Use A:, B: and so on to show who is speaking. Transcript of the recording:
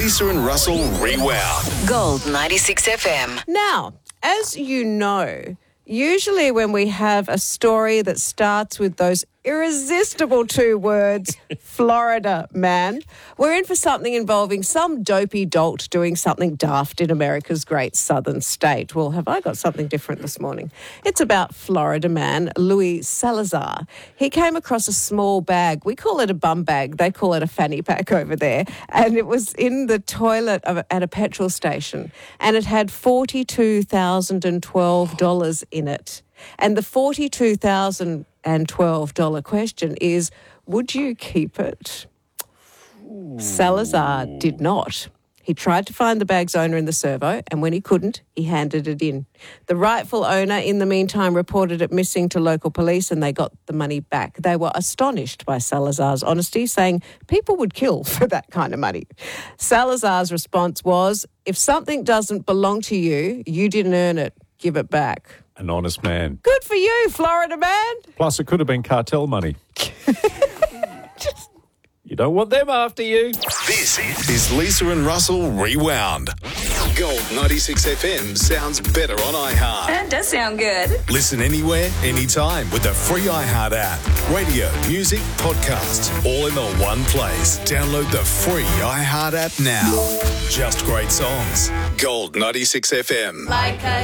A: Lisa and Russell Rewound.
B: Gold 96 FM.
C: Now, as you know, usually when we have a story that starts with those irresistible two words, Florida man, we're in for something involving some dopey dolt doing something daft in America's great southern state. Well, have I got something different this morning? It's about Florida man Luis Salazar. He came across a small bag. We call it a bum bag. They call it a fanny pack over there. And it was in the toilet at a petrol station. And it had $42,012 in it. And the $42,012 question is, would you keep it? Ooh. Salazar did not. He tried to find the bag's owner in the servo, and when he couldn't, he handed it in. The rightful owner, in the meantime, reported it missing to local police, and they got the money back. They were astonished by Salazar's honesty, saying people would kill for that kind of money. Salazar's response was, if something doesn't belong to you, you didn't earn it, give it back.
D: An honest man.
C: Good for you, Florida man.
D: Plus, it could have been cartel money. You don't want them after you.
A: This is Lisa and Russell Rewound. Gold 96 FM sounds better on iHeart.
B: That does sound good.
A: Listen anywhere, anytime with the free iHeart app. Radio, music, podcasts, all in the one place. Download the free iHeart app now. Just great songs. Gold 96 FM.
E: Like a